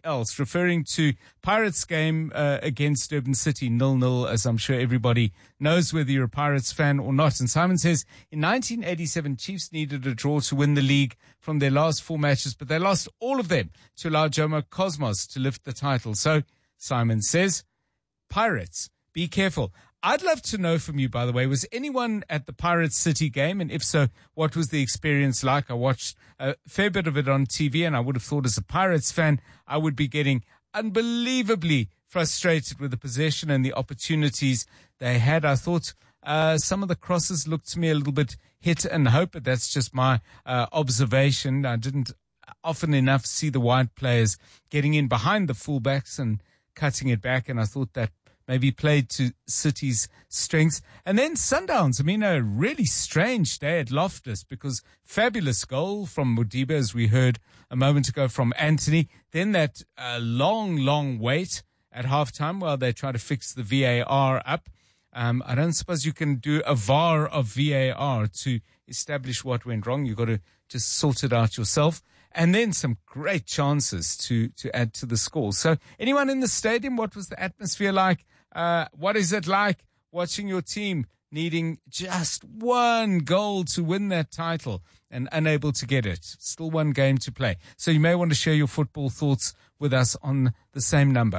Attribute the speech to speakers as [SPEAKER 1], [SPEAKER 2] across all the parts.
[SPEAKER 1] else, referring to Pirates game against Durban City, 0-0, as I'm sure everybody knows whether you're a Pirates fan or not. And Simon says, in 1987, Chiefs needed a draw to win the league from their last 4 matches, but they lost all of them to allow Jomo Cosmos to lift the title. So Simon says, Pirates, be careful. I'd love to know from you, by the way, was anyone at the Pirates City game? And if so, what was the experience like? I watched a fair bit of it on TV, and I would have thought as a Pirates fan, I would be getting unbelievably frustrated with the possession and the opportunities they had. I thought some of the crosses looked to me a little bit hit and hope, but that's just my observation. I didn't often enough see the wide players getting in behind the fullbacks and cutting it back, and I thought that maybe played to City's strengths. And then Sundowns, I mean, a really strange day at Loftus, because fabulous goal from Modiba, as we heard a moment ago from Anthony. Then that long wait at halftime while they try to fix the VAR up. I don't suppose you can do a VAR of VAR to establish what went wrong. You've got to just sort it out yourself. And then some great chances to add to the score. So anyone in the stadium, what was the atmosphere like? What is it like watching your team needing just one goal to win that title and unable to get it? Still one game to play. So you may want to share your football thoughts with us on the same number,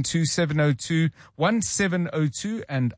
[SPEAKER 1] 072-702-1702 and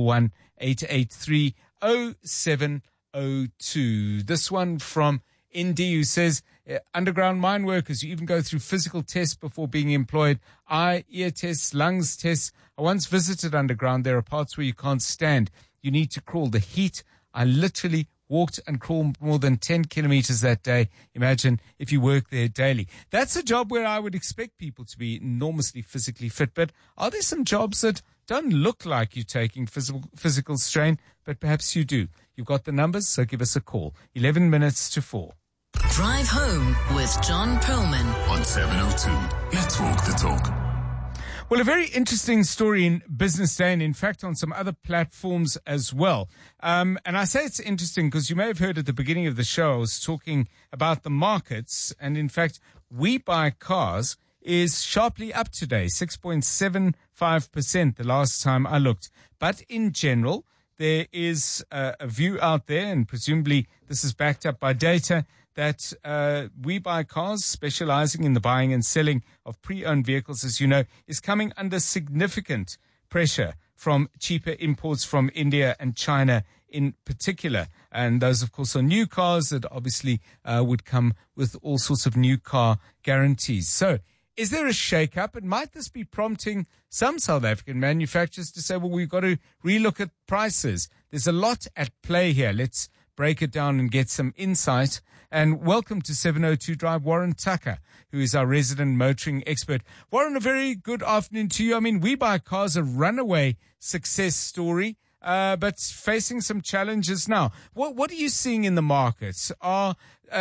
[SPEAKER 1] 011-883-0702. This one from Indy, who says, underground mine workers, you even go through physical tests before being employed. Eye, ear tests, lungs tests. I once visited underground. There are parts where you can't stand. You need to crawl. The heat, I literally walked and crawled more than 10 kilometers that day. Imagine if you work there daily. That's a job where I would expect people to be enormously physically fit. But are there some jobs that don't look like you're taking physical strain, but perhaps you do? You've got the numbers, so give us a call. 11 minutes to 4.
[SPEAKER 2] Drive Home with John Perlman
[SPEAKER 3] on 702. Let's walk the talk.
[SPEAKER 1] Well, a very interesting story in Business Day, and in fact on some other platforms as well. And I say it's interesting because you may have heard at the beginning of the show I was talking about the markets, and in fact We Buy Cars is sharply up today, 6.75% the last time I looked. But in general, there is a view out there, and presumably this is backed up by data, that We Buy Cars, specializing in the buying and selling of pre-owned vehicles, as you know, is coming under significant pressure from cheaper imports from India and China in particular. And those, of course, are new cars that obviously would come with all sorts of new car guarantees. So is there a shake-up? And might this be prompting some South African manufacturers to say, well, we've got to relook at prices? There's a lot at play here. Let's break it down and get some insight. And welcome to 702 Drive, Warren Tucker, who is our resident motoring expert. Warren, a very good afternoon to you. I mean, We Buy Cars, a runaway success story, but facing some challenges now. What are you seeing in the markets? Are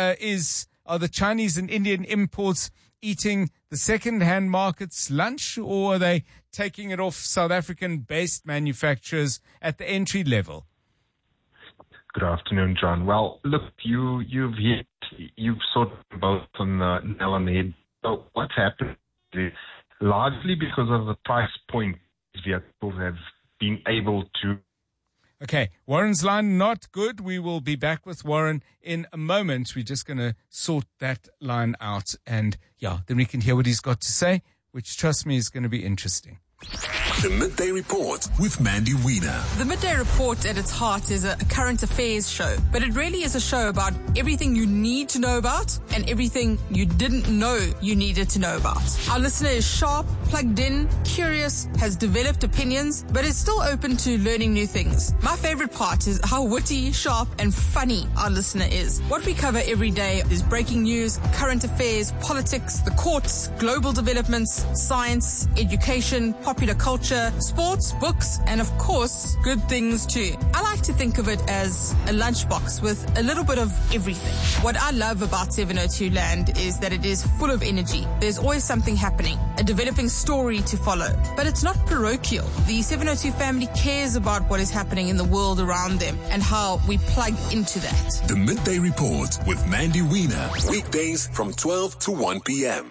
[SPEAKER 1] the Chinese and Indian imports eating the second-hand market's lunch, or are they taking it off South African-based manufacturers at the entry level?
[SPEAKER 4] Good afternoon, John. Well, look, you've sort of both on the nail on the head. So what's happened is largely because of the price point vehicles have been able to.
[SPEAKER 1] Okay, Warren's line not good. We will be back with Warren in a moment. We're just going to sort that line out, and then we can hear what he's got to say, which, trust me, is going to be interesting.
[SPEAKER 3] The Midday Report with Mandy Wiener.
[SPEAKER 5] The Midday Report at its heart is a current affairs show, but it really is a show about everything you need to know about and everything you didn't know you needed to know about. Our listener is sharp, plugged in, curious, has developed opinions, but is still open to learning new things. My favorite part is how witty, sharp, and funny our listener is. What we cover every day is breaking news, current affairs, politics, the courts, global developments, science, education, popular culture, sports, books, and of course, good things too. I like to think of it as a lunchbox with a little bit of everything. What I love about 702 Land is that it is full of energy. There's always something happening, a developing story to follow. But it's not parochial. The 702 family cares about what is happening in the world around them and how we plug into that.
[SPEAKER 3] The Midday Report with Mandy Wiener. Weekdays from 12 to 1 p.m.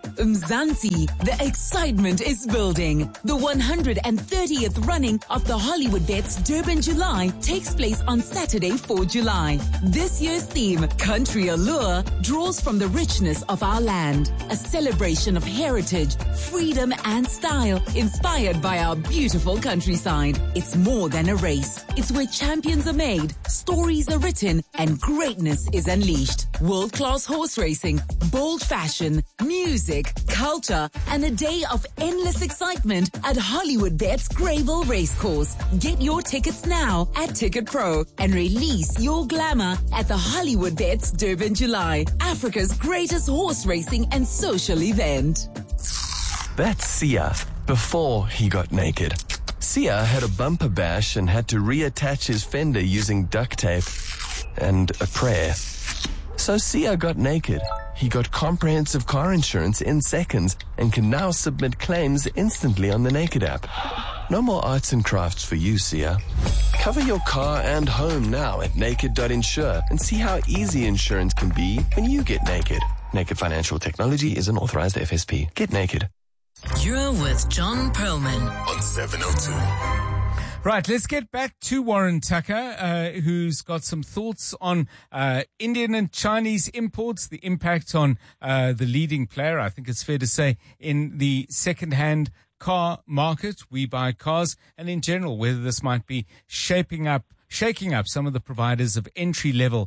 [SPEAKER 6] Mzansi, the excitement is building. The 130th running of the Hollywood Bets Durban July takes place on Saturday, 4 July. This year's theme, Country Allure, draws from the richness of our land. A celebration of heritage, freedom and style, inspired by our beautiful countryside. It's more than a race. It's where champions are made, stories are written, and greatness is unleashed. World-class horse racing, bold fashion, music, culture, and a day of endless excitement at Hollywood Bets Greyville Racecourse. Get your tickets now at Ticket Pro and release your glamour at the Hollywood Bets Durban July, Africa's greatest horse racing and social event.
[SPEAKER 7] That's Sia before he got naked. Sia had a bumper bash and had to reattach his fender using duct tape and a prayer. So Sia got naked. He got comprehensive car insurance in seconds and can now submit claims instantly on the Naked app. No more arts and crafts for you, Sia. Cover your car and home now at naked.insure and see how easy insurance can be when you get naked. Naked Financial Technology is an authorized FSP. Get naked.
[SPEAKER 2] You're with John Perlman
[SPEAKER 3] on 702.
[SPEAKER 1] Right, let's get back to Warren Tucker, who's got some thoughts on Indian and Chinese imports, the impact on the leading player, I think it's fair to say, in the second-hand car market, We Buy Cars, and in general, whether this might be shaking up some of the providers of entry-level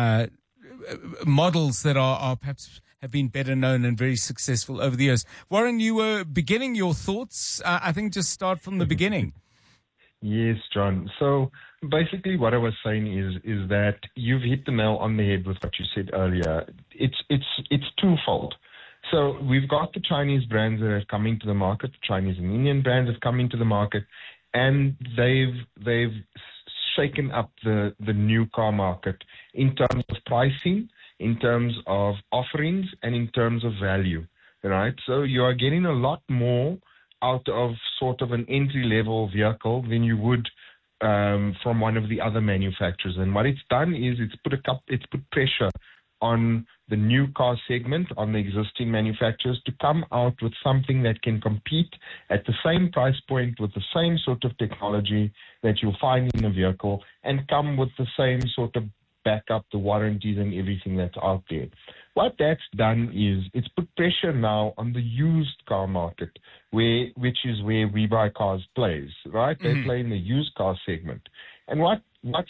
[SPEAKER 1] models that are perhaps have been better known and very successful over the years. Warren, you were beginning your thoughts. I think just start from the beginning.
[SPEAKER 4] Yes, John. So basically what I was saying is that you've hit the nail on the head with what you said earlier. It's twofold. So we've got the Chinese brands that have come into the market, the Chinese and Indian brands have come into the market, and they've shaken up the new car market in terms of pricing, in terms of offerings, and in terms of value, right? So you are getting a lot more out of sort of an entry-level vehicle than you would from one of the other manufacturers. And what it's done is it's put pressure on the new car segment, on the existing manufacturers, to come out with something that can compete at the same price point with the same sort of technology that you'll find in a vehicle, and come with the same sort of backup, the warranties and everything that's out there. What that's done is it's put pressure now on the used car market, which is where We Buy Cars plays, right? They play in the used car segment. And what's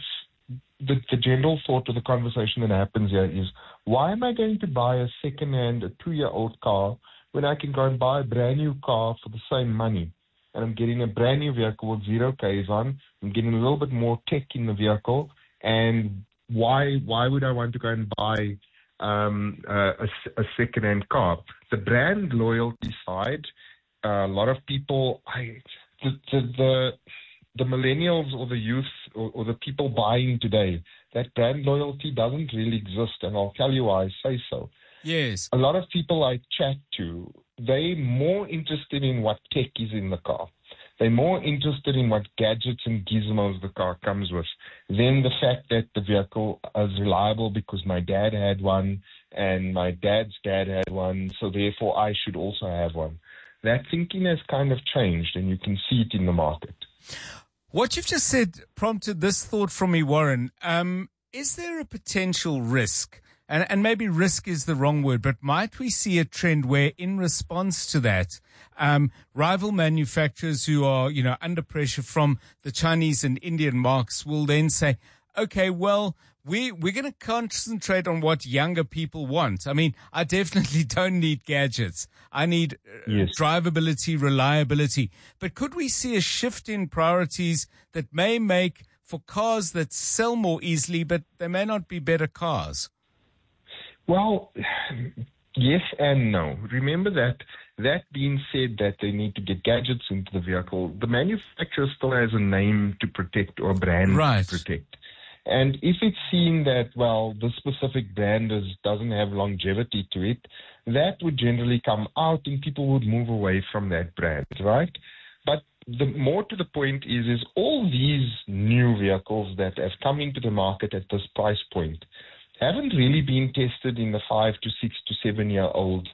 [SPEAKER 4] the general thought of the conversation that happens here is, why am I going to buy a second-hand, a 2-year-old car when I can go and buy a brand new car for the same money? And I'm getting a brand new vehicle with 0 Ks on. I'm getting a little bit more tech in the vehicle. And why would I want to go and buy a second-hand car? The brand loyalty side, a lot of people, the millennials or the youth or the people buying today, that brand loyalty doesn't really exist, and I'll tell you why I say so.
[SPEAKER 1] Yes.
[SPEAKER 4] A lot of people I chat to, they're more interested in what tech is in the car. They're more interested in what gadgets and gizmos the car comes with than the fact that the vehicle is reliable because my dad had one and my dad's dad had one, so therefore I should also have one. That thinking has kind of changed, and you can see it in the market.
[SPEAKER 1] What you've just said prompted this thought from me, Warren. Is there a potential risk, and maybe risk is the wrong word, but might we see a trend where in response to that, rival manufacturers who are, under pressure from the Chinese and Indian marks will then say, okay, well, we're going to concentrate on what younger people want. I mean, I definitely don't need gadgets. I need drivability, reliability. But could we see a shift in priorities that may make for cars that sell more easily, but they may not be better cars?
[SPEAKER 4] Well, yes and no. Remember that being said, that they need to get gadgets into the vehicle, the manufacturer still has a name to protect or a brand to protect. And if it's seen that, well, the specific brand doesn't have longevity to it, that would generally come out and people would move away from that brand, right? But the more to the point is all these new vehicles that have come into the market at this price point haven't really been tested in the 5 to 6 to 7 year old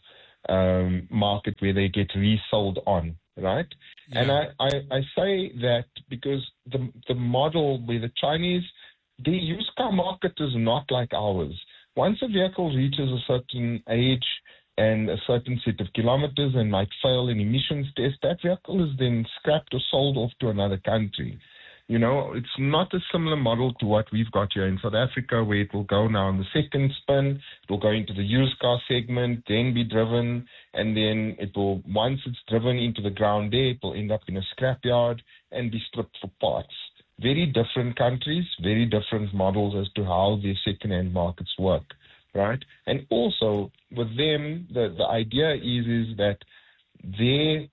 [SPEAKER 4] market where they get resold on, right? Yeah. And I say that because the model where the Chinese, the used car market is not like ours. Once a vehicle reaches a certain age and a certain set of kilometers and might fail an emissions test, that vehicle is then scrapped or sold off to another country. You know, it's not a similar model to what we've got here in South Africa, where it will go now in the second spin, it will go into the used car segment, then be driven, and then it will, once it's driven into the ground there, it will end up in a scrapyard and be stripped for parts. Very different countries, very different models as to how their second-hand markets work, right? And also, with them, the idea is that their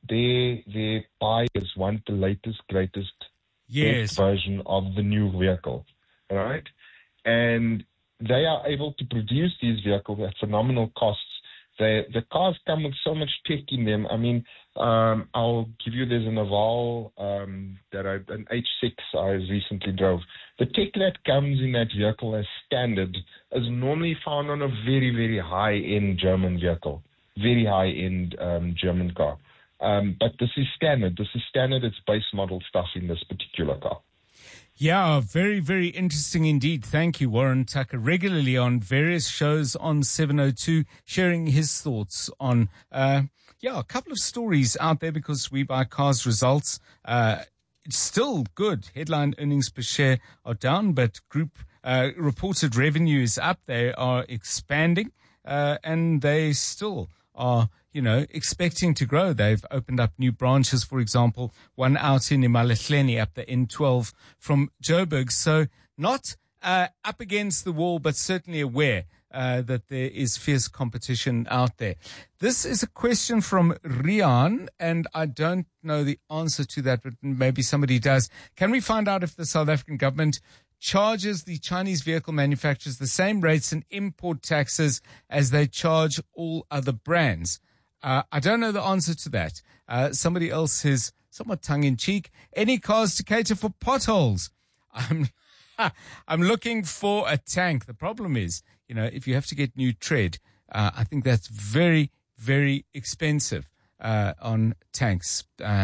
[SPEAKER 4] buyers want the latest, greatest best version of the new vehicle, right? And they are able to produce these vehicles at phenomenal costs. The cars come with so much tech in them. I mean, I'll give you, there's an Naval an H6 I recently drove. The tech that comes in that vehicle as standard is normally found on a very, very high-end German vehicle, very high-end German car. But this is standard. It's base model stuff in this particular car.
[SPEAKER 1] Yeah, very, very interesting indeed. Thank you, Warren Tucker, regularly on various shows on 702, sharing his thoughts on, a couple of stories out there, because We Buy Cars results, it's still good. Headline earnings per share are down, but group reported revenue is up. They are expanding, and they still are, expecting to grow. They've opened up new branches, for example, one out in Imalahleni up the N12 from Joburg. So not up against the wall, but certainly aware that there is fierce competition out there. This is a question from Rian, and I don't know the answer to that, but maybe somebody does. Can we find out if the South African government charges the Chinese vehicle manufacturers the same rates and import taxes as they charge all other brands? I don't know the answer to that. Somebody else says, somewhat tongue-in-cheek, any cars to cater for potholes? I'm looking for a tank. The problem is, if you have to get new tread, I think that's very, very expensive on tanks.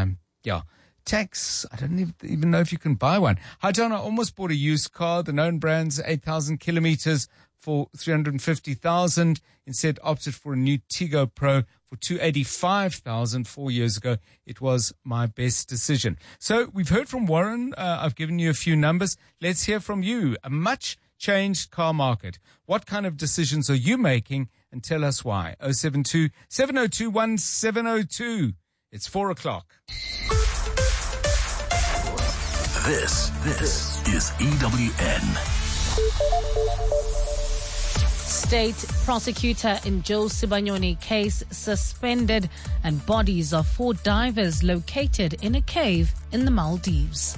[SPEAKER 1] Tanks, I don't even know if you can buy one. Hi, John, I almost bought a used car. The known brand's 8,000 kilometers for 350,000. Instead, opted for a new Tigo Pro for 285,000 4 years ago. It was my best decision. So we've heard from Warren. I've given you a few numbers. Let's hear from you. A much changed car market. What kind of decisions are you making? And tell us why. 072 702 1702. It's 4 o'clock.
[SPEAKER 3] This is EWN.
[SPEAKER 8] State prosecutor in Joe Sibanyoni case suspended, and bodies of 4 divers located in a cave in the Maldives.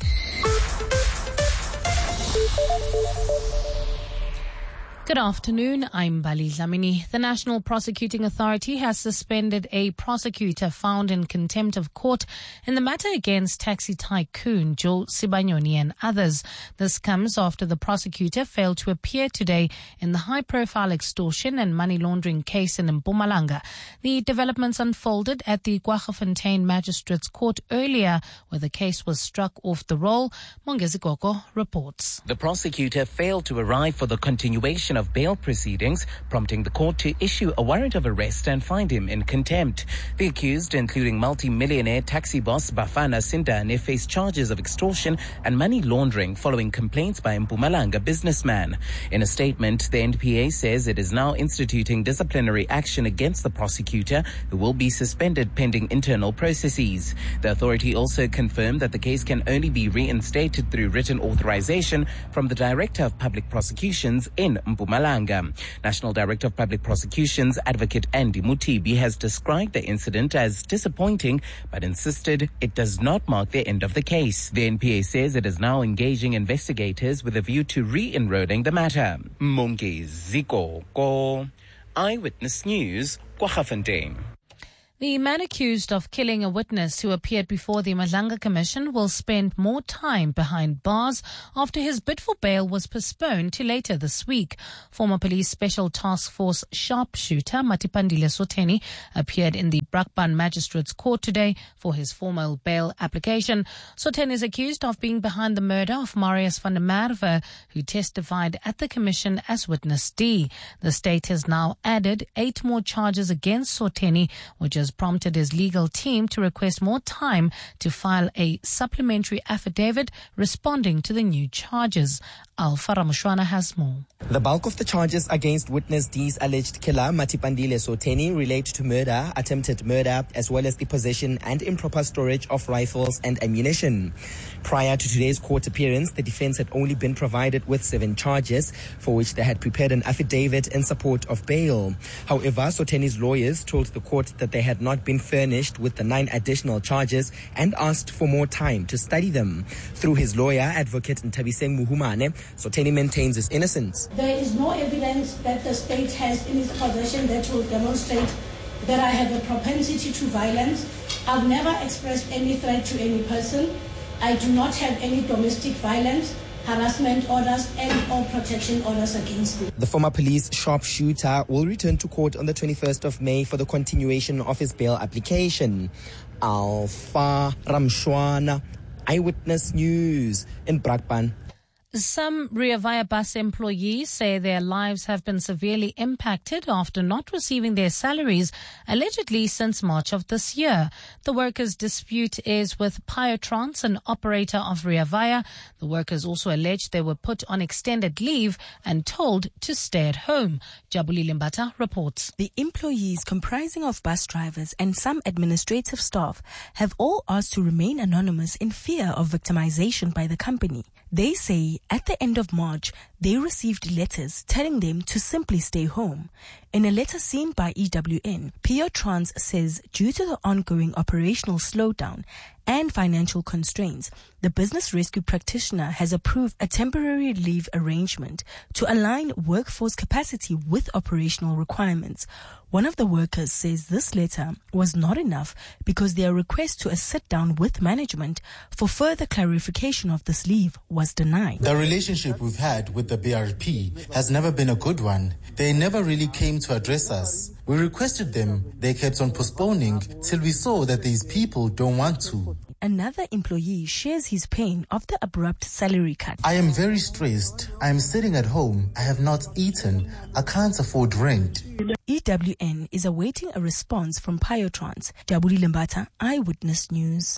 [SPEAKER 8] Good afternoon, I'm Bali Dlamini. The National Prosecuting Authority has suspended a prosecutor found in contempt of court in the matter against taxi tycoon Joe Sibanyoni and others. This comes after the prosecutor failed to appear today in the high-profile extortion and money laundering case in Mpumalanga. The developments unfolded at the Kwaggafontein Magistrates Court earlier, where the case was struck off the roll. Mongezi Koko reports.
[SPEAKER 9] The prosecutor failed to arrive for the continuation of bail proceedings, prompting the court to issue a warrant of arrest and find him in contempt. The accused, including multi-millionaire taxi boss Bafana Sindane, face charges of extortion and money laundering following complaints by a Mpumalanga businessman. In a statement, the NPA says it is now instituting disciplinary action against the prosecutor, who will be suspended pending internal processes. The authority also confirmed that the case can only be reinstated through written authorization from the Director of Public Prosecutions in Mpumalanga. National Director of Public Prosecutions, Advocate Andy Mutibi, has described the incident as disappointing, but insisted it does not mark the end of the case. The NPA says it is now engaging investigators with a view to re-enrolling the matter. Mongezi Koko, Eyewitness News, Kwaggafontein.
[SPEAKER 8] The man accused of killing a witness who appeared before the Madlanga Commission will spend more time behind bars after his bid for bail was postponed to later this week. Former Police Special Task Force sharpshooter Matipandile Sotheni appeared in the Brakpan Magistrates Court today for his formal bail application. Sotheni is accused of being behind the murder of Marius van der Merwe, who testified at the Commission as Witness D. The state has now added 8 more charges against Sotheni, which has prompted his legal team to request more time to file a supplementary affidavit responding to the new charges. Alpha Ramushwana has more.
[SPEAKER 10] The bulk of the charges against Witness D's alleged killer, Matipandile Sotheni, relate to murder, attempted murder, as well as the possession and improper storage of rifles and ammunition. Prior to today's court appearance, the defense had only been provided with 7 charges, for which they had prepared an affidavit in support of bail. However, Sotheni's lawyers told the court that they had not been furnished with the 9 additional charges and asked for more time to study them. Through his lawyer, Advocate Ntabiseng Muhumane, Sotheni maintains his innocence.
[SPEAKER 11] There is no evidence that the state has in its possession that will demonstrate that I have a propensity to violence. I've never expressed any threat to any person. I do not have any domestic violence, harassment orders and/or protection orders against me.
[SPEAKER 10] The former police sharpshooter will return to court on the 21st of May for the continuation of his bail application. Alpha Ramshwana, Eyewitness News in Brakpan.
[SPEAKER 8] Some Rea Vaya bus employees say their lives have been severely impacted after not receiving their salaries, allegedly since March of this year. The workers' dispute is with Piotrans, an operator of Rea Vaya. The workers also allege they were put on extended leave and told to stay at home. Jabuli Limbata reports.
[SPEAKER 12] The employees, comprising of bus drivers and some administrative staff, have all asked to remain anonymous in fear of victimization by the company. They say at the end of March, they received letters telling them to simply stay home. In a letter seen by EWN, Piotrans says due to the ongoing operational slowdown and financial constraints, the business rescue practitioner has approved a temporary leave arrangement to align workforce capacity with operational requirements. One of the workers says this letter was not enough because their request to a sit-down with management for further clarification of this leave was denied.
[SPEAKER 13] The relationship we've had with the BRP has never been a good one. They never really came to address us. We requested them. They kept on postponing till we saw that these people don't want to.
[SPEAKER 12] Another employee shares his pain of the abrupt salary cut.
[SPEAKER 13] I am very stressed. I am sitting at home. I have not eaten. I can't afford rent.
[SPEAKER 12] EWN is awaiting a response from Piotrans. Jabuli Limbata, Eyewitness News.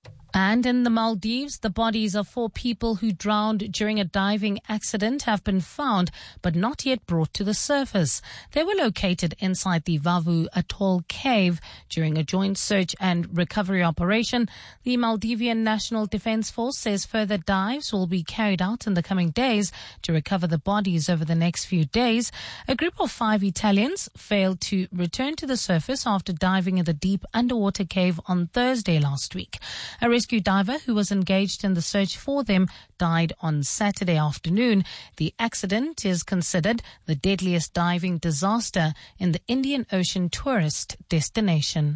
[SPEAKER 8] And in the Maldives, the bodies of 4 people who drowned during a diving accident have been found, but not yet brought to the surface. They were located inside the Vavu Atoll cave during a joint search and recovery operation. The Maldivian National Defence Force says further dives will be carried out in the coming days to recover the bodies over the next few days. A group of 5 Italians failed to return to the surface after diving in the deep underwater cave on Thursday last week. A rescue diver who was engaged in the search for them died on Saturday afternoon. The accident is considered the deadliest diving disaster in the Indian Ocean tourist destination.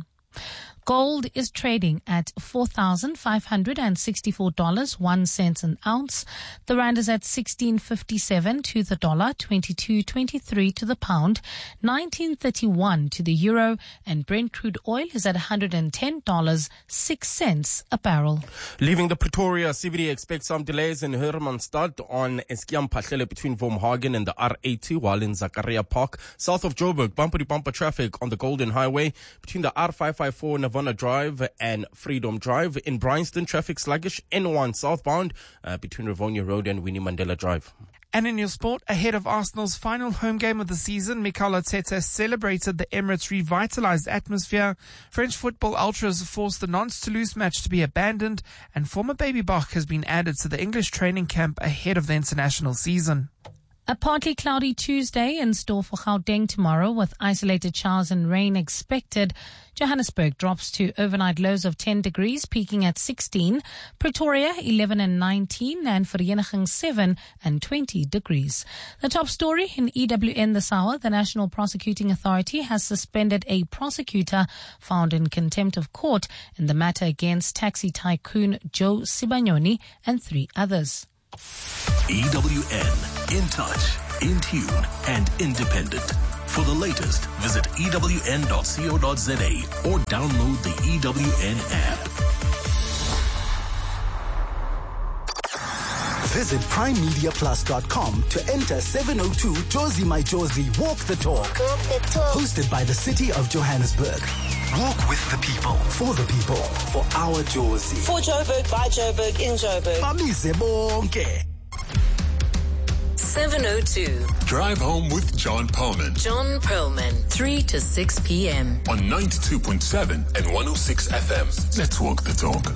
[SPEAKER 8] Gold is trading at $4,564.01 an ounce. The rand is at 16.57 to the dollar, 22.23 to the pound, 19.31 to the euro, and Brent crude oil is at $110.06 a barrel.
[SPEAKER 14] Leaving the Pretoria CBD, expect some delays in Hermanstad on Eskiam Patlele between Vormhagen and the R82, while in Zakaria Park, south of Joburg, bumper-to-bumper traffic on the Golden Highway between the R554 Navona Drive and Freedom Drive. In Bryanston, traffic sluggish N1 southbound between Rivonia Road and Winnie Mandela Drive.
[SPEAKER 15] And in your sport, ahead of Arsenal's final home game of the season, Mikel Arteta celebrated the Emirates' revitalized atmosphere. French football ultras forced the Nantes-Toulouse match to be abandoned, and former Baby Bach has been added to the English training camp ahead of the international season.
[SPEAKER 8] A partly cloudy Tuesday in store for Gauteng tomorrow with isolated showers and rain expected. Johannesburg drops to overnight lows of 10 degrees, peaking at 16. Pretoria 11 and 19 and Vereeniging 7 and 20 degrees. The top story in EWN this hour, the National Prosecuting Authority has suspended a prosecutor found in contempt of court in the matter against taxi tycoon Joe Sibanyoni and 3 others.
[SPEAKER 3] EWN, in touch, in tune, and independent. For the latest, visit ewn.co.za or download the EWN app.
[SPEAKER 16] Visit primemediaplus.com to enter 702 Jozi My Jozi Walk the Talk. Hosted by the City of Johannesburg. Walk with the people, for the people, for our Jozi.
[SPEAKER 17] For Joburg, by Joburg, in Joburg.
[SPEAKER 16] Bamise bonke.
[SPEAKER 2] 702.
[SPEAKER 3] Drive home with John Perlman.
[SPEAKER 2] John Perlman, 3 to 6 p.m.
[SPEAKER 3] On 92.7 and 106 FM. Let's walk the talk.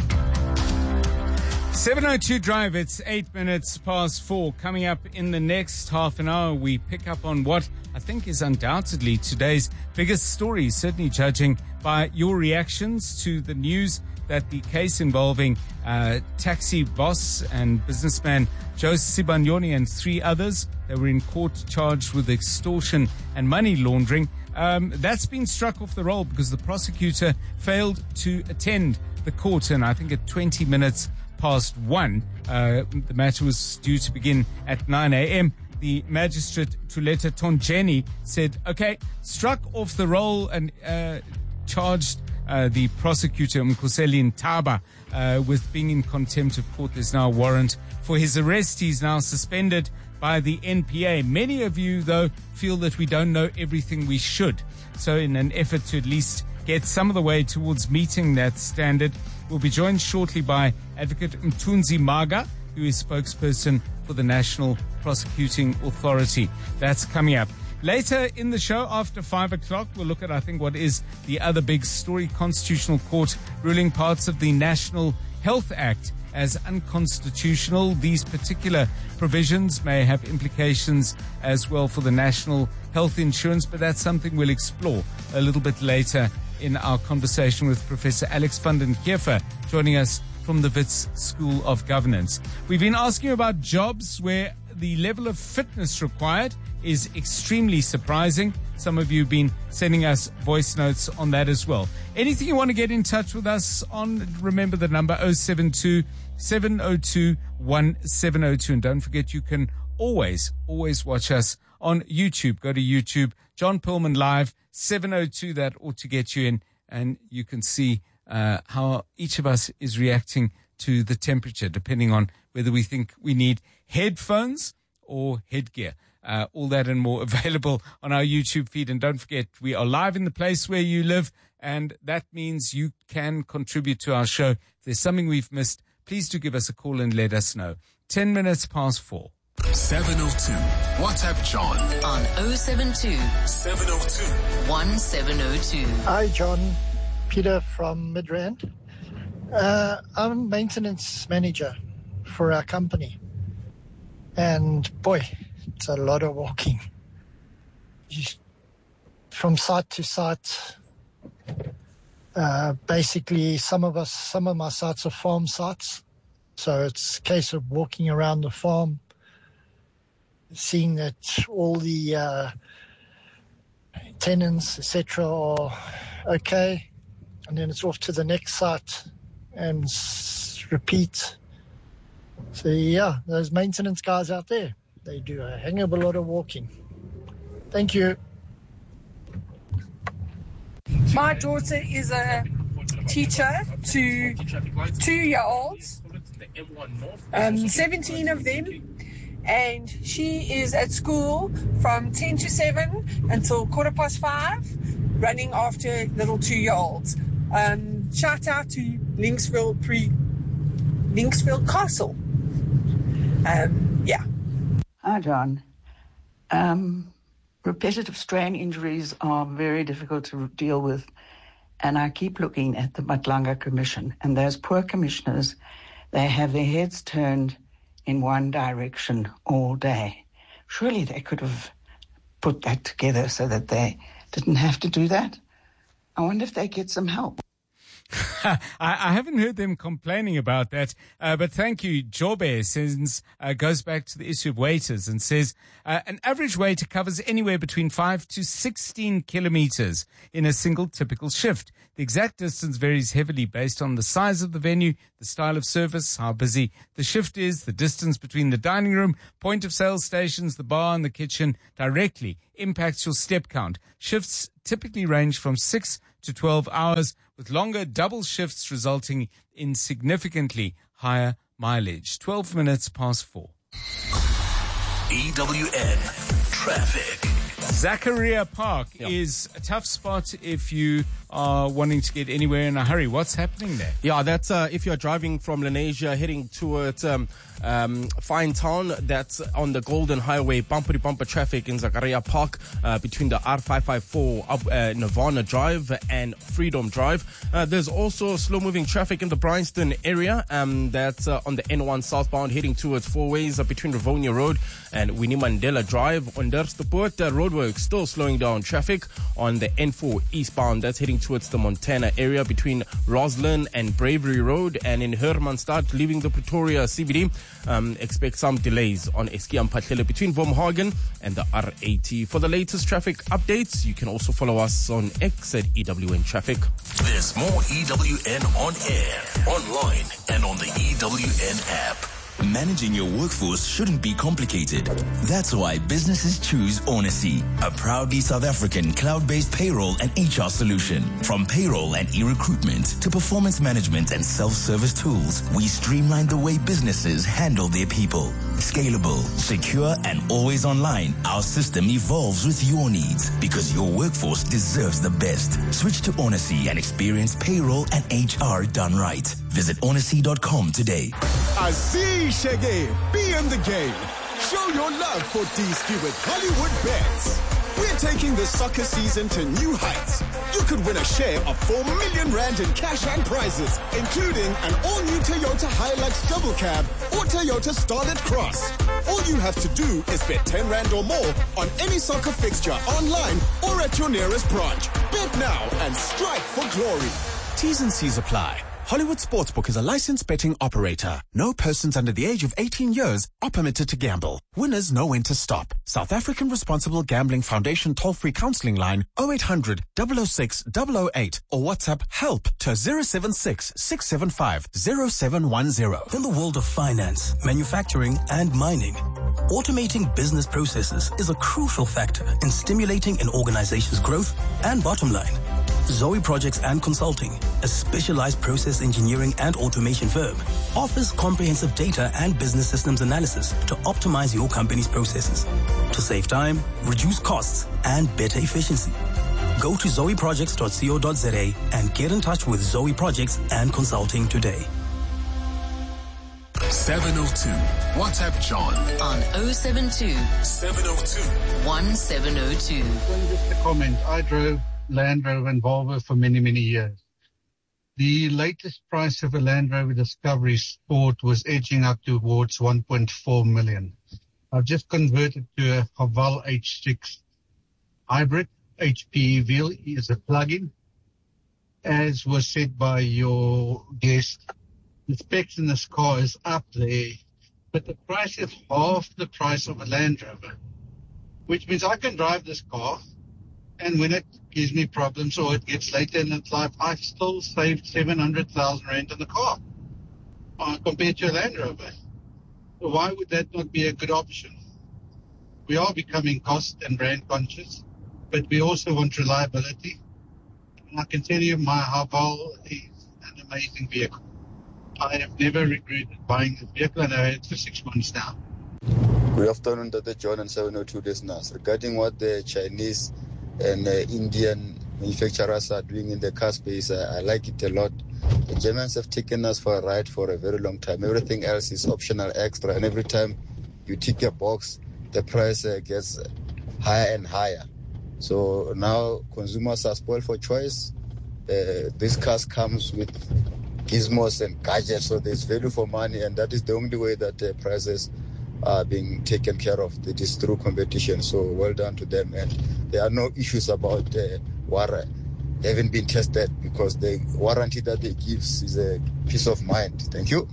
[SPEAKER 1] 702 Drive, it's 8 minutes past 4. Coming up in the next half an hour, we pick up on what I think is undoubtedly today's biggest story, certainly judging by your reactions to the news that the case involving taxi boss and businessman Joe Sibanyoni and 3 others that were in court charged with extortion and money laundering, that's been struck off the roll because the prosecutor failed to attend the court, and I think at 20 minutes past 1, the matter was due to begin at 9 a.m. The magistrate Tuleta Tonjeni said, okay, struck off the roll and charged the prosecutor Mkhuseli Ntaba with being in contempt of court. There's now a warrant for his arrest. He's now suspended by the NPA. Many of you, though, feel that we don't know everything we should. So in an effort to at least get some of the way towards meeting that standard, we'll be joined shortly by Advocate Mthunzi Maga, who is spokesperson for the National Prosecuting Authority. That's coming up. Later in the show, after 5 o'clock, we'll look at, I think, what is the other big story. Constitutional Court ruling parts of the National Health Act as unconstitutional. These particular provisions may have implications as well for the national health insurance, but that's something we'll explore a little bit later in our conversation with Professor Alex van den Kiefer, joining us from the Wits School of Governance. We've been asking about jobs where the level of fitness required is extremely surprising. Some of you have been sending us voice notes on that as well. Anything you want to get in touch with us on, remember the number 072 702 1702. And don't forget, you can always watch us on YouTube. Go to YouTube, John Perlman Live 702. That ought to get you in, and you can see how each of us is reacting to the temperature, depending on whether we think we need headphones or headgear. All that and more available on our YouTube feed. And don't forget, we are live in the place where you live, and that means you can contribute to our show. If there's something we've missed, please do give us a call and let us know. 10 minutes past 4.
[SPEAKER 3] 702. WhatsApp John
[SPEAKER 2] on 072
[SPEAKER 3] 702
[SPEAKER 2] 1702.
[SPEAKER 18] Hi, John. Peter from Midrand. I'm a maintenance manager for our company. And boy, it's a lot of walking. From site to site. Basically, some of my sites are farm sites. So it's a case of walking around the farm, seeing that all the tenants, etc., are okay. And then it's off to the next site and repeat. So, yeah, those maintenance guys out there, they do a hang of a lot of walking. Thank you.
[SPEAKER 19] My daughter is a teacher to 2-year-olds, 17 of them, and she is at school from 10 to 7 until 5:15, running after little 2-year-olds. Shout out to Linksfield Castle. Yeah.
[SPEAKER 20] Hi, John. Repetitive strain injuries are very difficult to deal with, and I keep looking at the Matlanga Commission, and those poor commissioners, they have their heads turned in one direction all day. Surely they could have put that together so that they didn't have to do that. I wonder if they get some help.
[SPEAKER 1] I haven't heard them complaining about that, but thank you. Jobe goes back to the issue of waiters and says an average waiter covers anywhere between 5 to 16 kilometers in a single typical shift. The exact distance varies heavily based on the size of the venue, the style of service, how busy the shift is, the distance between the dining room, point of sale stations, the bar and the kitchen directly impacts your step count. Shifts typically range from 6 to 12 hours, with longer double shifts resulting in significantly higher mileage. 12 minutes past 4.
[SPEAKER 3] EWN Traffic.
[SPEAKER 1] Zakaria Park is a tough spot if you are wanting to get anywhere in a hurry. What's happening there?
[SPEAKER 14] Yeah, that's if you're driving from Lenasia heading towards Fine Town, that's on the Golden Highway, bumper-to-bumper traffic in Zakaria Park between the R554 up Nirvana Drive and Freedom Drive. There's also slow-moving traffic in the Bryanston area. That's on the N1 southbound heading towards Four Ways between Rivonia Road and Winnie Mandela Drive. On Durstpoort, roadworks still slowing down traffic on the N4 eastbound. That's heading towards the Montana area between Roslyn and Bravery Road. And in Hermanstad, leaving the Pretoria CBD, expect some delays on Eskiam Patlele between Vormhagen and the R80. For the latest traffic updates, you can also follow us on X at EWN Traffic.
[SPEAKER 3] There's more EWN on air, online, and on the EWN app. Managing your workforce shouldn't be complicated. That's why businesses choose Onacy, a proudly South African cloud-based payroll and HR solution. From payroll and e-recruitment to performance management and self-service tools, we streamline the way businesses handle their people. Scalable, secure, and always online, our system evolves with your needs because your workforce deserves the best. Switch to Onacy and experience payroll and HR done right. Visit onacy.com today.
[SPEAKER 21] Aziz Shege, be in the game. Show your love for D-Ski with Hollywood Bets. We're taking the soccer season to new heights. You could win a share of 4 million rand in cash and prizes, including an all-new Toyota Hilux double cab or Toyota Starlet Cross. All you have to do is bet 10 rand or more on any soccer fixture online or at your nearest branch. Bet now and strike for glory.
[SPEAKER 22] T's and C's apply. Hollywood Sportsbook is a licensed betting operator. No persons under the age of 18 years are permitted to gamble. Winners know when to stop. South African Responsible Gambling Foundation toll-free counseling line 0800 006 008 or WhatsApp help to 076 675 0710.
[SPEAKER 23] In the world of finance, manufacturing and mining, automating business processes is a crucial factor in stimulating an organization's growth and bottom line. Zoe Projects and Consulting, a specialized process engineering and automation firm, offers comprehensive data and business systems analysis to optimize your company's processes, to save time, reduce costs, and better efficiency. Go to zoeprojects.co.za and get in touch with Zoe Projects and Consulting today.
[SPEAKER 3] 702. WhatsApp John
[SPEAKER 2] on 072
[SPEAKER 3] 702
[SPEAKER 2] 1702.
[SPEAKER 24] Just a comment. I drove Land Rover and Volvo for many, many years. The latest price of a Land Rover Discovery Sport was edging up towards 1.4 million. I've just converted to a Haval H6 hybrid. HPV is a plug-in. As was said by your guest, the specs in this car is up there, but the price is half the price of a Land Rover, which means I can drive this car, and when it gives me problems or it gets later in its life, I've still saved 700,000 rand on the car compared to a Land Rover. So why would that not be a good option? We are becoming cost and brand conscious, but we also want reliability. And I can tell you my Haval is an amazing vehicle. I have never regretted buying this vehicle, and I've had it for 6 months now.
[SPEAKER 25] Good afternoon, Dr. John and 702 listeners. Regarding what the Chinese and Indian manufacturers are doing in the car space, I like it a lot. The Germans have taken us for a ride for a very long time. Everything else is optional extra, and every time you tick a box, the price gets higher and higher. So now consumers are spoiled for choice. This car comes with gizmos and gadgets, so there's value for money, and that is the only way that prices are being taken care of. It is through competition. So well done to them. And there are no issues about the warrant. They haven't been tested because the warranty that they give is a peace of mind. Thank you.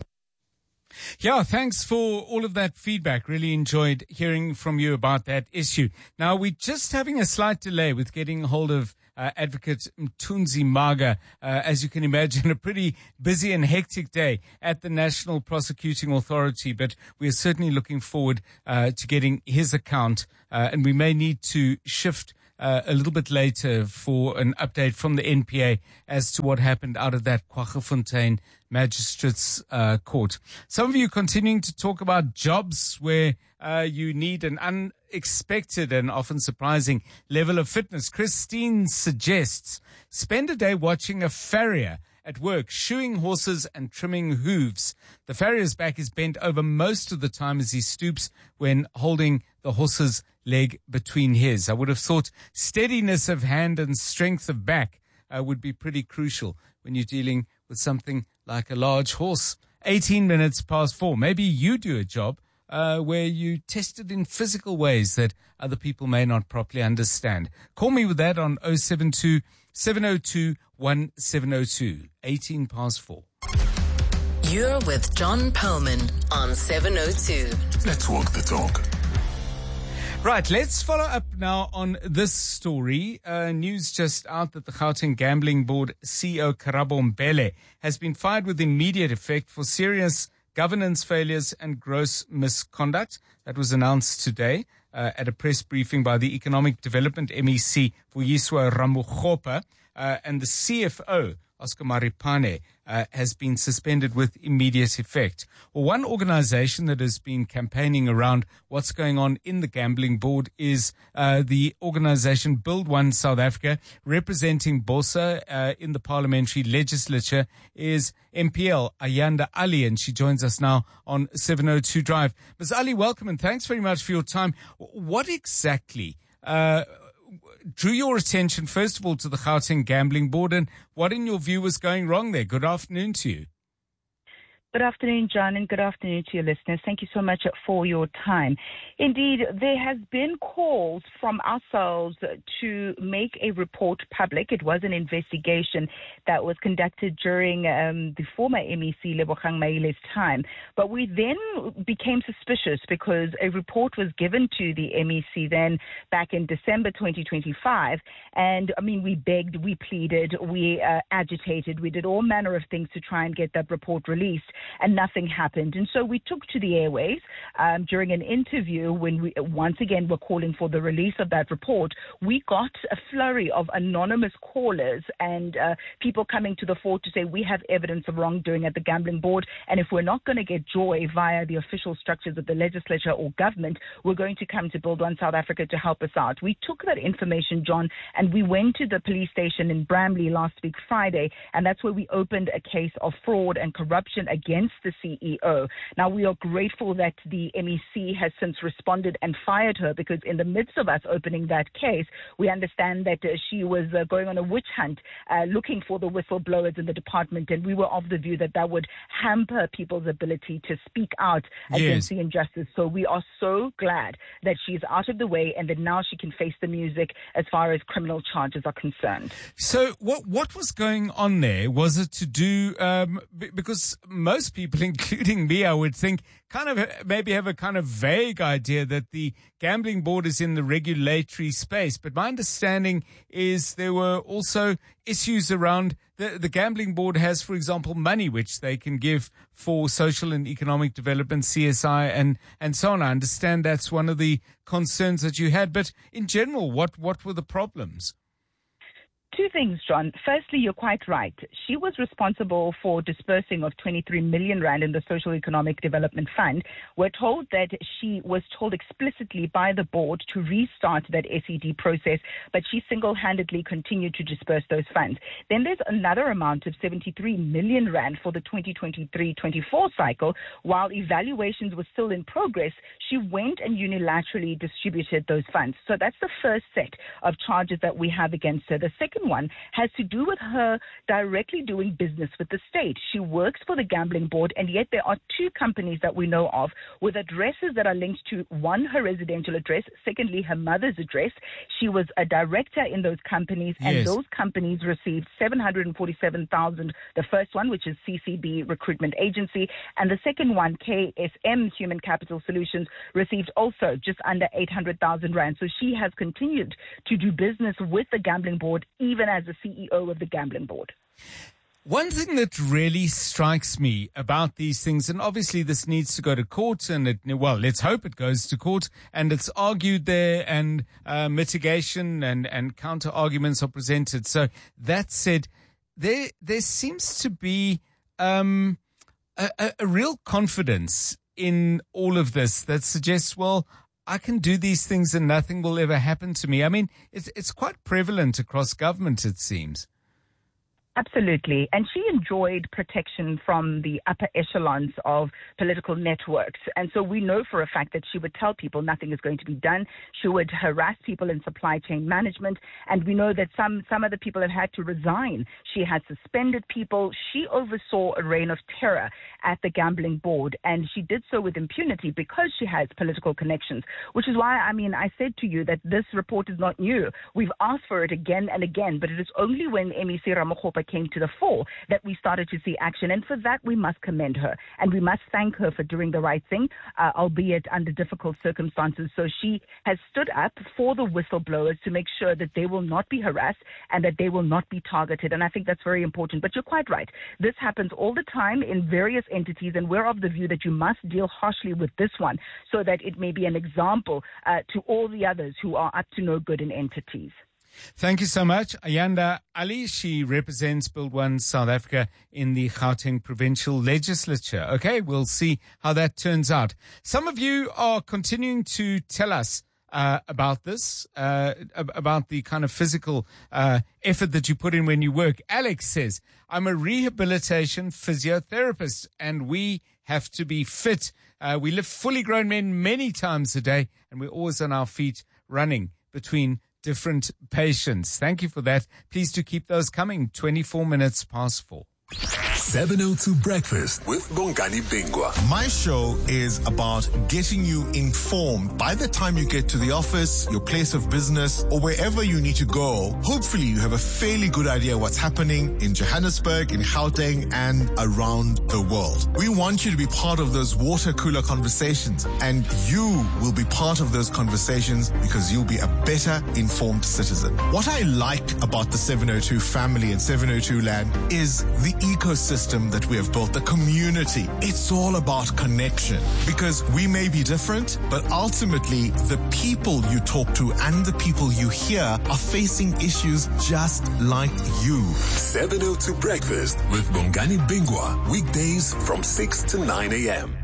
[SPEAKER 1] Yeah, thanks for all of that feedback. Really enjoyed hearing from you about that issue. Now, we're just having a slight delay with getting hold of Advocate Mthunzi Maga. As you can imagine, a pretty busy and hectic day at the National Prosecuting Authority, but we are certainly looking forward to getting his account, and we may need to shift a little bit later for an update from the NPA as to what happened out of that Kwaggafontein Magistrates Court. Some of you continuing to talk about jobs where you need an unexpected and often surprising level of fitness. Christine suggests spend a day watching a farrier at work, shoeing horses and trimming hooves. The farrier's back is bent over most of the time as he stoops when holding the horse's leg between his. I would have thought steadiness of hand and strength of back would be pretty crucial when you're dealing with something like a large horse. 18 minutes past 4. Maybe you do a job where you test it in physical ways that other people may not properly understand. Call me with that on 072 702 1702. 18 past 4.
[SPEAKER 2] You're with John Perlman on 702.
[SPEAKER 3] Let's walk the talk.
[SPEAKER 1] Right, let's follow up now on this story. News just out that the Gauteng Gambling Board CEO Karabo Mbele has been fired with immediate effect for serious governance failures and gross misconduct. That was announced today at a press briefing by the Economic Development MEC, Vuyiswa Ramokgopa, and the CFO, Oscar Maripane, has been suspended with immediate effect. Well, one organization that has been campaigning around what's going on in the gambling board is the organization Build One South Africa. Representing BOSA in the parliamentary legislature is MPL Ayanda Ali, and she joins us now on 702 Drive. Ms. Ali, welcome and thanks very much for your time. What exactly drew your attention, first of all, to the Gauteng Gambling Board, and what, in your view, was going wrong there? Good afternoon to you.
[SPEAKER 4] Good afternoon, John, and good afternoon to your listeners. Thank you so much for your time. Indeed, there has been calls from ourselves to make a report public. It was an investigation that was conducted during the former MEC Lebogang Maile's time. But we then became suspicious because a report was given to the MEC then back in December 2025. And, we begged, we pleaded, we agitated, we did all manner of things to try and get that report released. And nothing happened. And so we took to the airways during an interview when we once again were calling for the release of that report. We got a flurry of anonymous callers and people coming to the fore to say we have evidence of wrongdoing at the gambling board, and if we're not going to get joy via the official structures of the legislature or government, we're going to come to Build One South Africa to help us out. We took that information, John, and we went to the police station in Bramley last week Friday, and that's where we opened a case of fraud and corruption against the CEO. Now, we are grateful that the MEC has since responded and fired her, because in the midst of us opening that case, we understand that she was going on a witch hunt looking for the whistleblowers in the department, and we were of the view that that would hamper people's ability to speak out against the injustice. So we are so glad that she's out of the way and that now she can face the music as far as criminal charges are concerned.
[SPEAKER 1] So what was going on there? Was it to do, because most people, including me, I would think, kind of maybe have a kind of vague idea that the gambling board is in the regulatory space. But my understanding is there were also issues around the gambling board has, for example, money which they can give for social and economic development, CSI, and so on. I understand that's one of the concerns that you had. But in general, what were the problems?
[SPEAKER 4] Two things, John. Firstly, you're quite right. She was responsible for dispersing of 23 million rand in the Social Economic Development Fund. We're told that she was told explicitly by the board to restart that SED process, but she single-handedly continued to disperse those funds. Then there's another amount of 73 million rand for the 2023-24 cycle. While evaluations were still in progress, she went and unilaterally distributed those funds. So that's the first set of charges that we have against her. The second second one has to do with her directly doing business with the state. She works for the gambling board, and yet there are two companies that we know of with addresses that are linked to, one, her residential address, secondly, her mother's address. She was a director in those companies, and those companies received $747,000. The first one, which is CCB Recruitment Agency, and the second one, KSM Human Capital Solutions, received also just under 800,000 rand. So she has continued to do business with the gambling board, even as the CEO of the gambling board.
[SPEAKER 1] One thing that really strikes me about these things, and obviously this needs to go to court, and let's hope it goes to court, and it's argued there, and mitigation and counter arguments are presented. So that said, there seems to be a real confidence in all of this that suggests, well, I can do these things and nothing will ever happen to me. I mean, it's quite prevalent across government, it seems.
[SPEAKER 4] Absolutely. And she enjoyed protection from the upper echelons of political networks. And so we know for a fact that she would tell people nothing is going to be done. She would harass people in supply chain management. And we know that some of the people have had to resign. She had suspended people. She oversaw a reign of terror at the gambling board. And she did so with impunity because she has political connections, which is why, I said to you that this report is not new. We've asked for it again and again, but it is only when MEC Ramokgopa came to the fore that we started to see action. And for that, we must commend her. And we must thank her for doing the right thing, albeit under difficult circumstances. So she has stood up for the whistleblowers to make sure that they will not be harassed and that they will not be targeted. And I think that's very important. But you're quite right. This happens all the time in various entities, and we're of the view that you must deal harshly with this one so that it may be an example to all the others who are up to no good in entities.
[SPEAKER 1] Thank you so much. Ayanda Ali, she represents Build One South Africa in the Gauteng Provincial Legislature. Okay, we'll see how that turns out. Some of you are continuing to tell us about this, about the kind of physical effort that you put in when you work. Alex says, I'm a rehabilitation physiotherapist and we have to be fit. We lift fully grown men many times a day and we're always on our feet running between different patients. Thank you for that. Please do keep those coming. 24 minutes past 4.
[SPEAKER 5] 702 Breakfast with Bongani Bingwa.
[SPEAKER 6] My show is about getting you informed by the time you get to the office, your place of business, or wherever you need to go. Hopefully you have a fairly good idea what's happening in Johannesburg, in Gauteng, and around the world. We want you to be part of those water cooler conversations, and you will be part of those conversations because you'll be a better informed citizen. What I like about the 702 family and 702 land is the ecosystem that we have built, the community. It's all about connection because we may be different, but ultimately the people you talk to and the people you hear are facing issues just like you.
[SPEAKER 5] 702 Breakfast with Bongani Bingwa, weekdays from 6 to 9 a.m.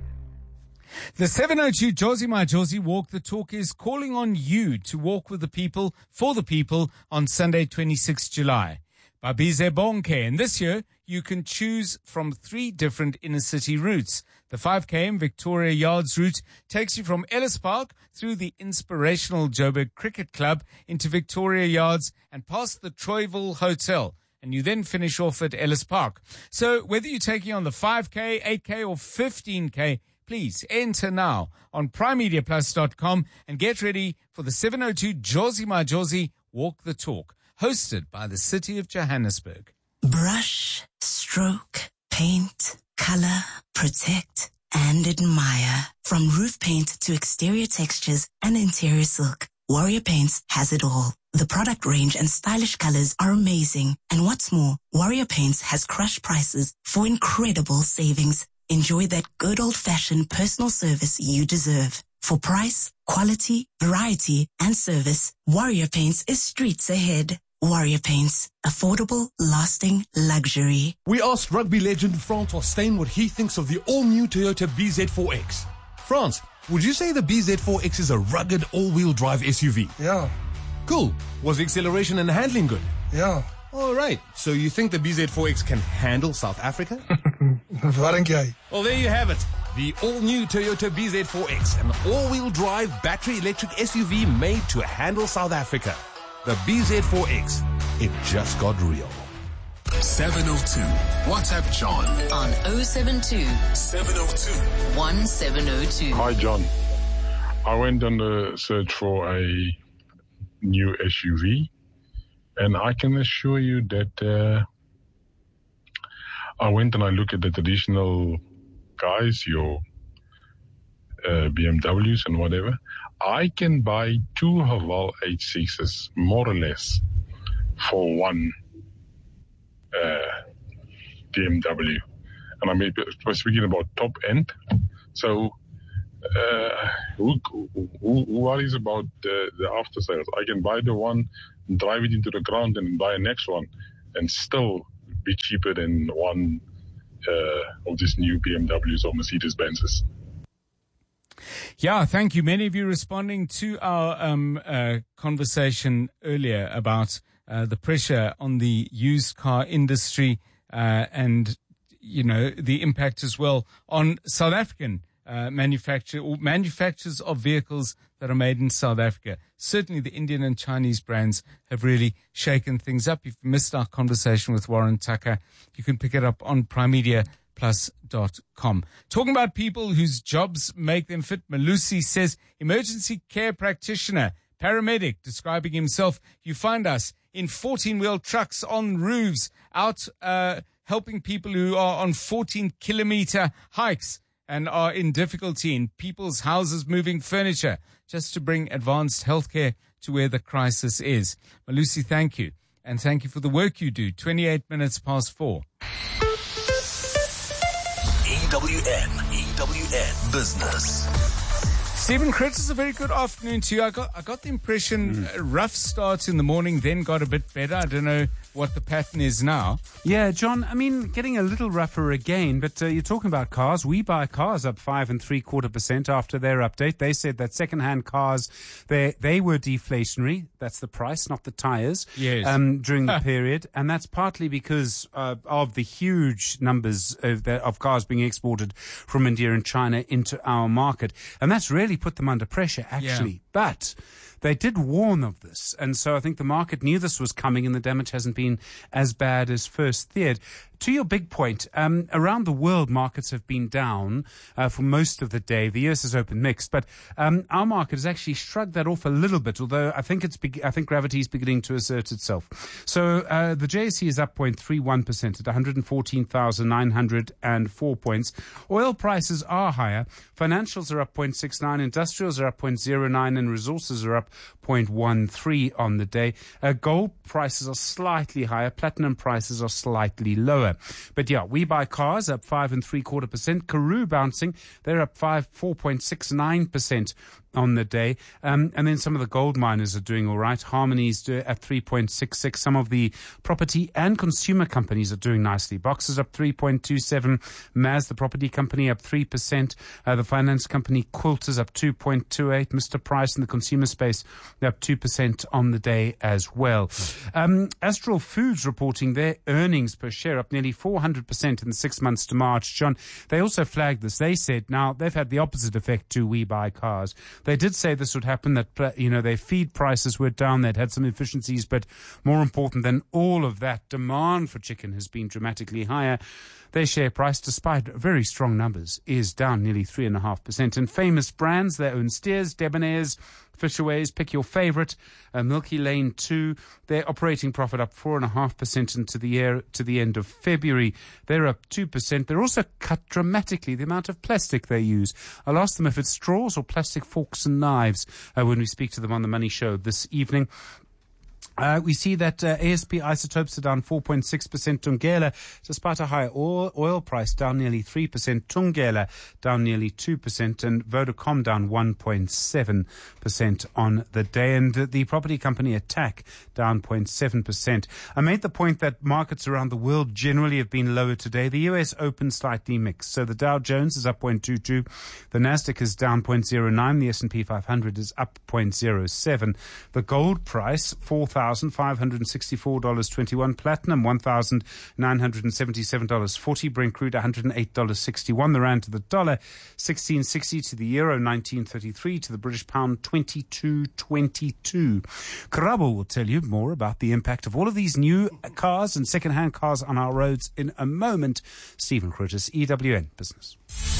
[SPEAKER 1] The 702 Jozi My Jozi Walk the Talk is calling on you to walk with the people, for the people, on Sunday, 26 July. Babize Bonke, and this year you can choose from 3 different inner city routes. The 5 km Victoria Yards route takes you from Ellis Park through the inspirational Joburg Cricket Club into Victoria Yards and past the Troyville Hotel, and you then finish off at Ellis Park. So whether you're taking on the 5K, 8K or 15K, please enter now on primemediaplus.com and get ready for the 702 Jozi My Jozi Walk the Talk, hosted by the City of Johannesburg.
[SPEAKER 7] Brush, stroke, paint, color, protect, and admire. From roof paint to exterior textures and interior silk, Warrior Paints has it all. The product range and stylish colors are amazing. And what's more, Warrior Paints has crush prices for incredible savings. Enjoy that good old-fashioned personal service you deserve. For price, quality, variety, and service, Warrior Paints is streets ahead. Warrior Paints. Affordable, lasting luxury.
[SPEAKER 9] We asked rugby legend Francois Steyn what he thinks of the all-new Toyota BZ4X. France, would you say the BZ4X is a rugged all-wheel drive SUV?
[SPEAKER 11] Yeah.
[SPEAKER 9] Cool. Was the acceleration and handling good?
[SPEAKER 11] Yeah.
[SPEAKER 9] All right. So you think the BZ4X can handle South Africa? Well, there you have it. The all-new Toyota BZ4X, an all-wheel drive battery electric SUV made to handle South Africa. The BZ4X.
[SPEAKER 21] it just got real.
[SPEAKER 5] 702. WhatsApp John
[SPEAKER 2] on 072
[SPEAKER 5] 702
[SPEAKER 2] 1702.
[SPEAKER 10] Hi, John. I went on the search for a new SUV, and I can assure you that I went and I looked at the traditional guys, your BMWs and whatever. I can buy two Haval 86s, more or less, for one BMW. And I mean, we're speaking about top end. So who worries about the after sales? I can buy the one, drive it into the ground, and buy a next one, and still be cheaper than one of these new BMWs or Mercedes-Benzes.
[SPEAKER 1] Yeah, thank you. Many of you responding to our conversation earlier about the pressure on the used car industry and, you know, the impact as well on South African manufacturers of vehicles that are made in South Africa. Certainly the Indian and Chinese brands have really shaken things up. If you missed our conversation with Warren Tucker, you can pick it up on primediaplus.com. Talking about people whose jobs make them fit, Malusi says, emergency care practitioner, paramedic, describing himself. You find us in 14-wheel trucks on roofs, out helping people who are on 14-kilometer hikes and are in difficulty in people's houses, moving furniture, just to bring advanced healthcare to where the crisis is. Malusi, thank you. And thank you for the work you do. 28 minutes past 4.
[SPEAKER 3] EWN Business.
[SPEAKER 1] Stephen Critters, a very good afternoon to you. I got the impression a rough start in the morning, then got a bit better. I don't know what the pattern is now.
[SPEAKER 11] Yeah, John, I mean, getting a little rougher again, but you're talking about cars. We buy cars up 5.75% after their update. They said that second-hand cars, they were deflationary. That's the price, not the tires.
[SPEAKER 1] Yes.
[SPEAKER 11] During the period. And that's partly because of the huge numbers of cars being exported from India and China into our market. And that's really put them under pressure, actually.
[SPEAKER 1] Yeah.
[SPEAKER 11] But they did warn of this, and so I think the market knew this was coming, and the damage hasn't been as bad as first feared. To your big point, around the world, markets have been down for most of the day. The US has opened mixed, but our market has actually shrugged that off a little bit. Although I think gravity is beginning to assert itself. So the JSE is up 0.31% at 114,904 points. Oil prices are higher. Financials are up 0.69, industrials are up 0.09, and resources are up 0.13 on the day. Gold prices are slightly higher. Platinum prices are slightly lower. But yeah, we buy cars up 5.75%. Karoo bouncing, they're up 4.69% on the day. And then some of the gold miners are doing all right. Harmony's at 3.66. Some of the property and consumer companies are doing nicely. Boxers up 3.27. Maz, the property company, up 3%. The finance company Quilters up 2.28. Mr. Price in the consumer space up 2% on the day as well. Astral Foods reporting their earnings per share up nearly 400% in the 6 months to March. John, they also flagged this. They said now they've had the opposite effect to We Buy Cars. They did say this would happen, that, their feed prices were down. They'd had some efficiencies, but more important than all of that, demand for chicken has been dramatically higher. Their share price, despite very strong numbers, is down nearly 3.5%. And famous brands, their own Steers, Debonair's, Fisherways, pick your favorite, Milky Lane 2, their operating profit up 4.5% into the year to the end of February. They're up 2%. They're also cut dramatically the amount of plastic they use. I'll ask them if it's straws or plastic forks and knives when we speak to them on the Money Show this evening. We see that ASP isotopes are down 4.6%. Tungela, despite a higher oil price, down nearly 3%. Tungela down nearly 2%. And Vodacom down 1.7% on the day. And the property company Attack down 0.7%. I made the point that markets around the world generally have been lower today. The US opened slightly mixed. So the Dow Jones is up 0.22. The Nasdaq is down 0.09. The S&P 500 is up 0.07. The gold price, $4,000 $1,564.21. Platinum, $1,977.40. Brent crude, $108.61. The rand to the dollar, 16.60 to the euro, 19.33 to the British pound, 22.22. Karabo will tell you more about the impact of all of these new cars and second-hand cars on our roads in a moment. Stephen Curtis, EWN Business.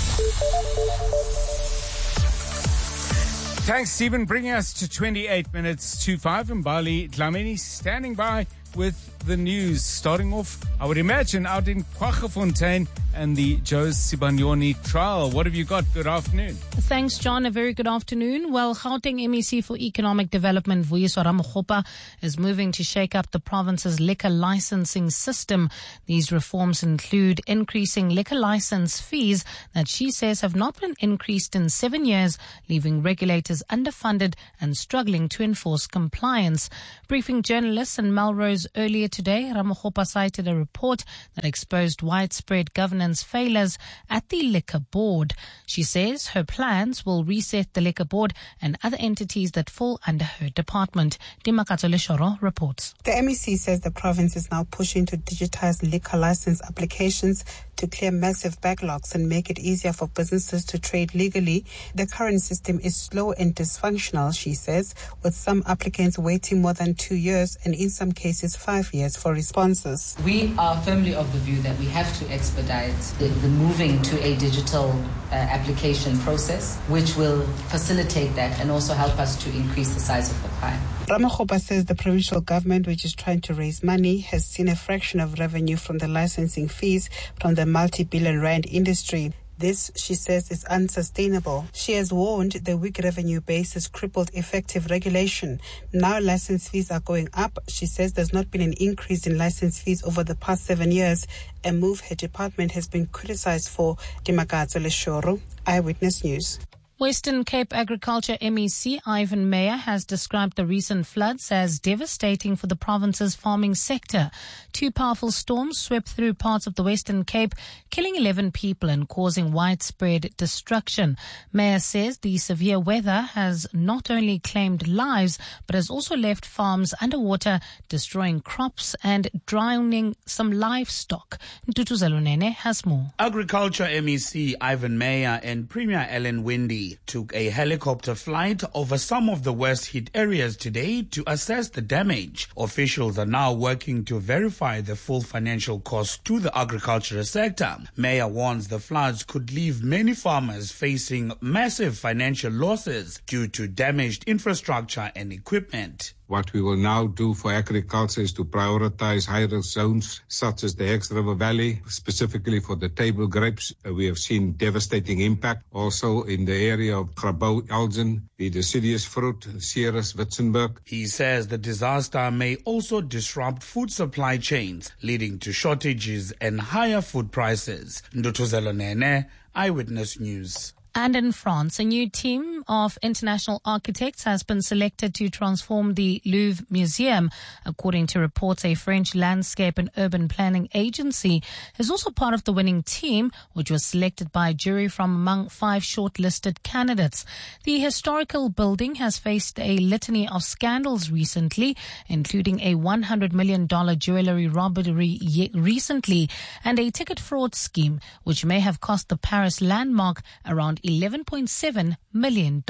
[SPEAKER 1] Thanks, Stephen. Bringing us to 28 minutes to 5. And Bali Dlamini standing by with the news. Starting off, I would imagine, out in Kwaggafontein and the Joe Sibanyoni trial. What have you got? Good afternoon.
[SPEAKER 8] Thanks, John. A very good afternoon. Well, Gauteng MEC for Economic Development, Vuyiswa Ramokgopa, is moving to shake up the province's liquor licensing system. These reforms include increasing liquor license fees that she says have not been increased in 7 years, leaving regulators underfunded and struggling to enforce compliance. Briefing journalists in Melrose earlier today, Ramokgopa cited a report that exposed widespread governance failures at the Liquor Board. She says her plans will reset the Liquor Board and other entities that fall under her department. Dimakatso Leshoro reports.
[SPEAKER 12] The MEC says the province is now pushing to digitize liquor license applications to clear massive backlogs and make it easier for businesses to trade legally. The current system is slow and dysfunctional, she says, with some applicants waiting more than 2 years and in some cases 5 years for responses.
[SPEAKER 13] We are firmly of the view that we have to expedite the moving to a digital application process, which will facilitate that and also help us to increase the size of the pie.
[SPEAKER 12] Ramokgopa says the provincial government, which is trying to raise money, has seen a fraction of revenue from the licensing fees from the multi-billion rand industry. This, she says, is unsustainable. She has warned the weak revenue base has crippled effective regulation. Now license fees are going up. She says there's not been an increase in license fees over the past 7 years, a move her department has been criticized for. Dimakatso Leshoro, Eyewitness News.
[SPEAKER 8] Western Cape Agriculture MEC Ivan Meyer has described the recent floods as devastating for the province's farming sector. 2 powerful storms swept through parts of the Western Cape, killing 11 people and causing widespread destruction. Meyer says the severe weather has not only claimed lives, but has also left farms underwater, destroying crops and drowning some livestock. Ntutu Zalunene has more.
[SPEAKER 15] Agriculture MEC Ivan Meyer and Premier Ellen Wendy took a helicopter flight over some of the worst hit areas today to assess the damage. Officials are now working to verify the full financial cost to the agricultural sector. Meyer warns the floods could leave many farmers facing massive financial losses due to damaged infrastructure and equipment.
[SPEAKER 17] What we will now do for agriculture is to prioritize high-risk zones such as the Hex River Valley, specifically for the table grapes. We have seen devastating impact also in the area of Grabouw, Elgin, the deciduous fruit, Ceres, Witzenberg.
[SPEAKER 15] He says the disaster may also disrupt food supply chains, leading to shortages and higher food prices. Ndutuzelo Nene, Eyewitness News.
[SPEAKER 8] And in France, a new team of international architects has been selected to transform the Louvre Museum. According to reports, a French landscape and urban planning agency is also part of the winning team, which was selected by a jury from among 5 shortlisted candidates. The historical building has faced a litany of scandals recently, including a $100 million jewelry robbery recently and a ticket fraud scheme, which may have cost the Paris landmark around $11.7 million.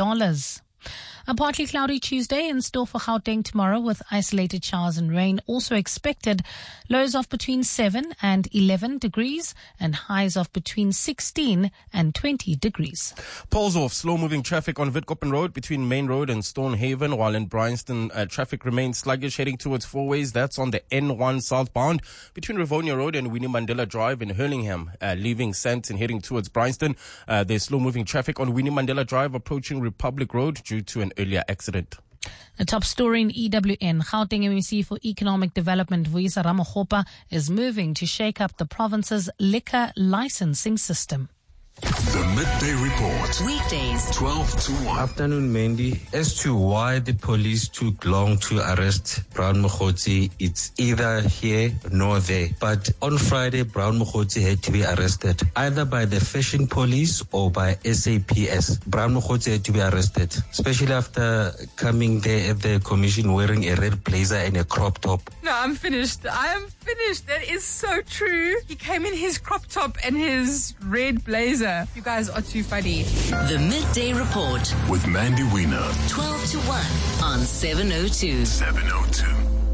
[SPEAKER 8] A partly cloudy Tuesday in store for Gauteng tomorrow with isolated showers and rain also expected. Lows of between 7 and 11 degrees and highs of between 16 and 20 degrees.
[SPEAKER 14] Poles off. Slow-moving traffic on Witkoppen Road between Main Road and Stonehaven, while in Bryanston, traffic remains sluggish heading towards Four Ways. That's on the N1 southbound between Rivonia Road and Winnie Mandela Drive in Hurlingham. Leaving Sandton heading towards Bryanston. There's slow-moving traffic on Winnie Mandela Drive approaching Republic Road due to an earlier accident.
[SPEAKER 8] The top story in EWN, Gauteng MEC for Economic Development, Vuyiswa Ramokgopa, is moving to shake up the province's liquor licensing system.
[SPEAKER 5] The Midday Report.
[SPEAKER 2] Weekdays,
[SPEAKER 5] 12 to 1.
[SPEAKER 16] Afternoon, Mandy. As to why the police took long to arrest Brown Mokgotsi, it's either here nor there. But on Friday, Brown Mokgotsi had to be arrested either by the fashion police or by SAPS. Brown Mokgotsi had to be arrested, especially after coming there at the commission wearing a red blazer and a crop top.
[SPEAKER 18] No, I'm finished. I am finished. That is so true. He came in his crop top and his red blazer. You guys are too funny.
[SPEAKER 2] The Midday Report
[SPEAKER 5] with Mandy Wiener.
[SPEAKER 2] 12 to 1 on 702.
[SPEAKER 5] 702.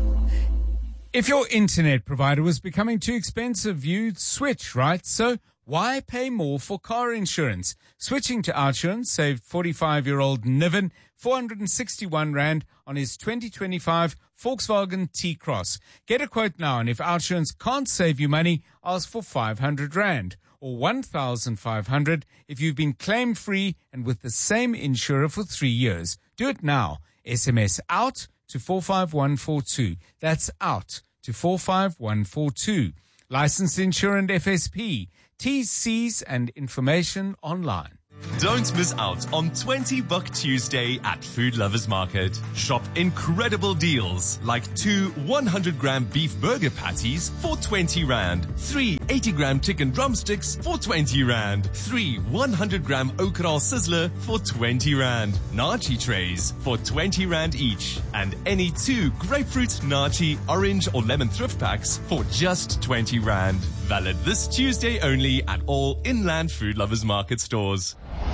[SPEAKER 1] If your internet provider was becoming too expensive, you'd switch, right? So why pay more for car insurance? Switching to OUTsurance saved 45-year-old Niven 461 Rand on his 2025 Volkswagen T-Cross. Get a quote now, and if OUTsurance can't save you money, ask for 500 Rand or 1,500 if you've been claim-free and with the same insurer for 3 years. Do it now. SMS OUT to 45142. That's OUT to 45142. Licensed insurer and FSP. TCs and information online.
[SPEAKER 19] Don't miss out on 20 Buck Tuesday at Food Lovers Market. Shop incredible deals like 2 100-gram beef burger patties for 20 Rand, 3 80-gram chicken drumsticks for 20 Rand, 3 100-gram okra sizzler for 20 Rand, nachi trays for 20 Rand each, and any 2 grapefruit, nachi, orange or lemon thrift packs for just 20 Rand. Valid this Tuesday only at all Inland Food Lovers Market stores.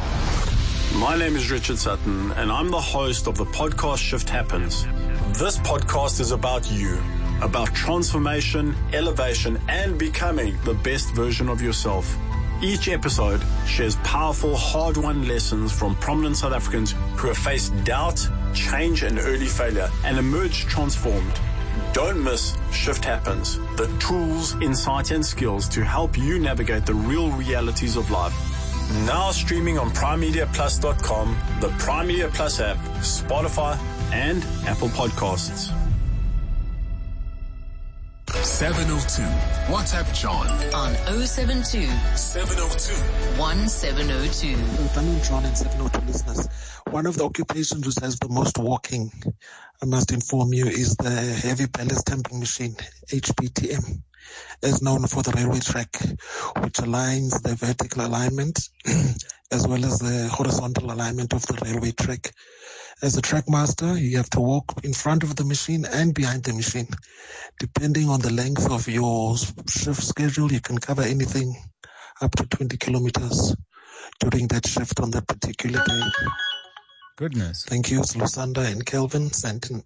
[SPEAKER 20] My name is Richard Sutton, and I'm the host of the podcast Shift Happens. This podcast is about you, about transformation, elevation, and becoming the best version of yourself. Each episode shares powerful, hard-won lessons from prominent South Africans who have faced doubt, change, and early failure, and emerged transformed. Don't miss Shift Happens, the tools, insight, and skills to help you navigate the real realities of life. Now streaming on PrimeMediaPlus.com, the Prime Media Plus app, Spotify, and Apple Podcasts.
[SPEAKER 5] 702. WhatsApp John
[SPEAKER 2] on 072
[SPEAKER 5] 702
[SPEAKER 2] 1702.
[SPEAKER 22] Good afternoon, John and 702 listeners. One of the occupations which has the most walking, I must inform you, is the heavy ballast stamping machine, HPTM, as known for the railway track, which aligns the vertical alignment as well as the horizontal alignment of the railway track. As a track master, you have to walk in front of the machine and behind the machine. Depending on the length of your shift schedule, you can cover anything up to 20 kilometers during that shift on that particular day.
[SPEAKER 1] Goodness.
[SPEAKER 22] Thank you, Lusanda and Kelvin Santon.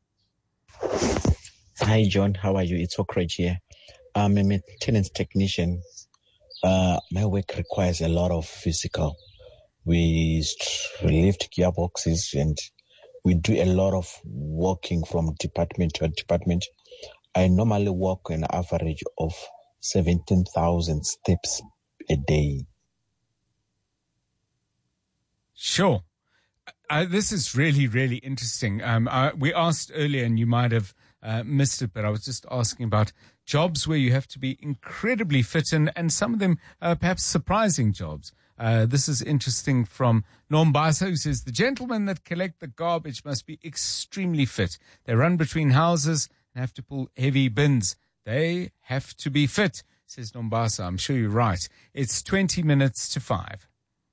[SPEAKER 26] Hi, John. How are you? It's Okraj here. I'm a maintenance technician. My work requires a lot of physical. We lift gearboxes and we do a lot of walking from department to department. I normally walk an average of 17,000 steps a day.
[SPEAKER 1] Sure. This is really, really interesting. We asked earlier, and you might have missed it, but I was just asking about jobs where you have to be incredibly fit, and some of them perhaps surprising jobs. This is interesting from Nombasa, who says, the gentlemen that collect the garbage must be extremely fit. They run between houses and have to pull heavy bins. They have to be fit, says Nombasa. I'm sure you're right. It's 20 minutes to 5.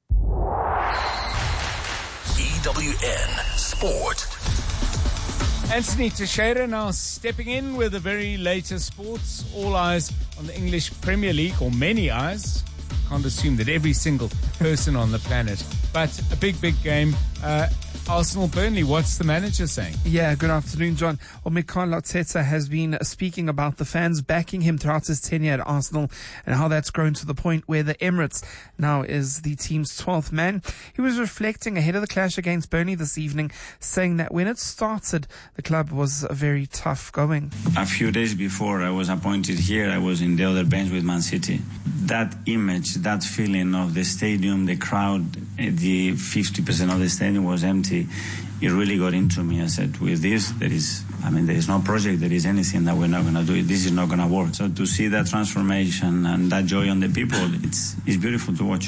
[SPEAKER 3] EWN Sport.
[SPEAKER 1] Anthony Teixeira now stepping in with the very latest sports. All eyes on the English Premier League, or many eyes. Can't assume that every single person on the planet. But a big, big game. Arsenal-Burnley, what's the manager saying?
[SPEAKER 27] Yeah, good afternoon, John. Well, Mikel Arteta has been speaking about the fans backing him throughout his tenure at Arsenal and how that's grown to the point where the Emirates now is the team's 12th man. He was reflecting ahead of the clash against Burnley this evening, saying that when it started, the club was very tough going.
[SPEAKER 28] A few days before I was appointed here, I was in the other bench with Man City. That image, that feeling of the stadium, the crowd, the 50% of the stadium was empty. It really got into me. I said, with this, there is no project, there is anything that we're not going to do. This is not going to work. So to see that transformation and that joy on the people, it's beautiful to watch.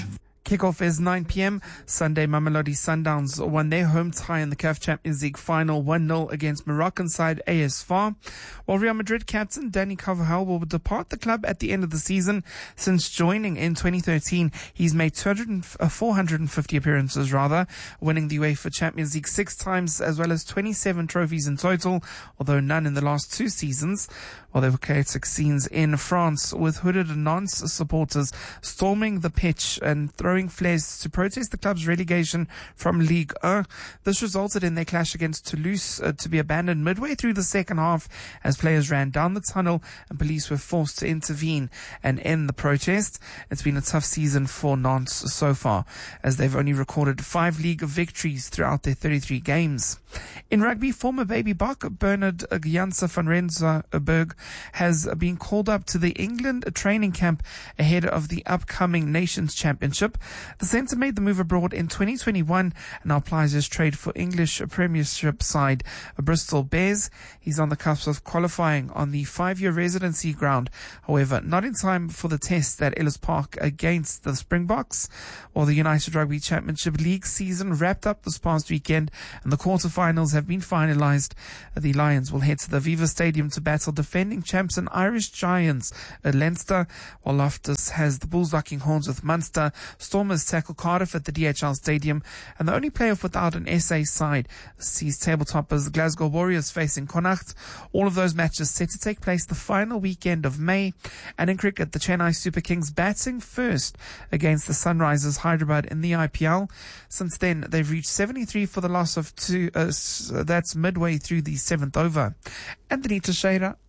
[SPEAKER 27] Kickoff is 9 p.m. Sunday, Mamelodi Sundowns won their home tie in the CAF Champions League final 1-0 against Moroccan side AS FAR. While Real Madrid captain Dani Carvajal will depart the club at the end of the season. Since joining in 2013, he's made 450 appearances, winning the UEFA Champions League 6 times as well as 27 trophies in total, although none in the last 2 seasons. While there were chaotic scenes in France with hooded Nantes supporters storming the pitch and throwing flares to protest the club's relegation from Ligue 1. This resulted in their clash against Toulouse to be abandoned midway through the second half as players ran down the tunnel and police were forced to intervene and end the protest. It's been a tough season for Nantes so far, as they've only recorded 5 league victories throughout their 33 games. In rugby, former baby buck Bernard Janse van Rensburg has been called up to the England training camp ahead of the upcoming Nations Championship. The centre made the move abroad in 2021 and now applies his trade for English Premiership side Bristol Bears. He's on the cusp of qualifying on the 5-year residency ground, however, not in time for the test at Ellis Park against the Springboks. While the United Rugby Championship League season wrapped up this past weekend and the quarterfinals have been finalised, the Lions will head to the Viva Stadium to battle defending champs and Irish Giants at Leinster, while Loftus has the Bulls locking horns with Munster. Stormers tackle Cardiff at the DHL Stadium, and the only playoff without an SA side sees tabletoppers Glasgow Warriors facing Connacht. All of those matches set to take place the final weekend of May. And in cricket, the Chennai Super Kings batting first against the Sunrisers Hyderabad in the IPL. Since then, they've reached 73 for the loss of 2. That's midway through the 7th over. Anthony Teixeira,